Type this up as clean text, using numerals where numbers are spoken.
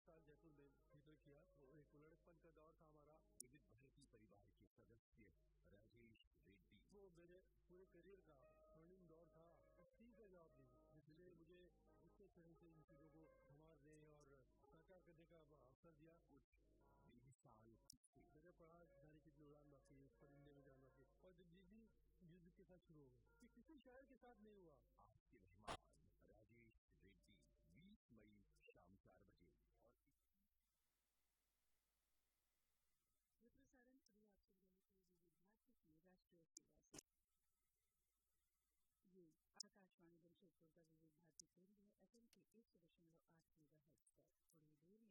साल जयपुर में थिएटर किया, तो एक लड़कपन का दौर था हमारा। विविध भारती परिवार के सदस्य राजेश रेड्डी, वो मेरे पूरे करियर का स्वर्णिम दौर था। उसी का जवाब नहीं, जिसने मुझे अच्छे तरह से इन चीजों को संभालने और साकार करने का अवसर दिया। कुछ 20 साल मैंने पढ़ा जाने कितनी उड़ान बाकी, परिंदे में जाना बाकी, और जब जी म्यूजिक के साथ शुरू हो गया, कि किसी शायर के साथ नहीं हुआ। आज के मेहमान राजेश रेड्डी, 20 मई शाम 4 बजे। और ये प्रसारण अभी आप सुन रहे थे विविध भारती की राष्ट्रीय सेवा से। ये आकाशवाणी जमशेदपुर का विविध भारती केंद्र है, FM के 100.8 मेगाहर्ट्ज पर। थोड़ी देर